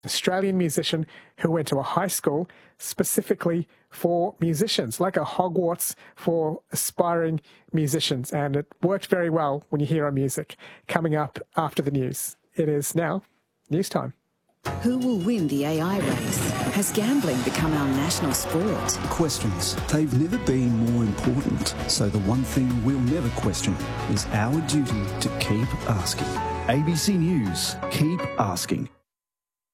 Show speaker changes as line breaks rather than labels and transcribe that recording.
Australian musician who went to a high school specifically for musicians, like a Hogwarts for aspiring musicians. And it worked very well when you hear our music. Coming up after the news, it is now news time.
Who will win the AI race? Has gambling become our national sport?
Questions. They've never been more important. So the one thing we'll never question is our duty to keep asking. ABC News. Keep asking.